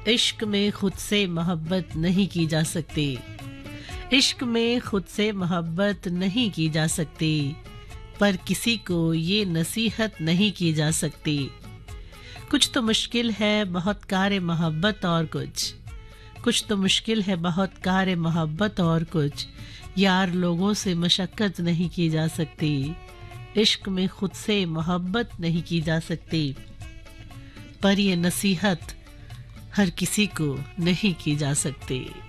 इश्क में खुद से मोहब्बत नहीं की जा सकती। इश्क में खुद से मोहब्बत नहीं की जा सकती, पर किसी को ये नसीहत नहीं की जा सकती। कुछ तो मुश्किल है बहुत कार्य मोहब्बत और कुछ तो मुश्किल है बहुत कार्य मोहब्बत और कुछ यार लोगों से मशक्कत नहीं की जा सकती। इश्क में खुद से मोहब्बत नहीं की जा सकती, पर ये नसीहत हर किसी को नहीं की जा सकती।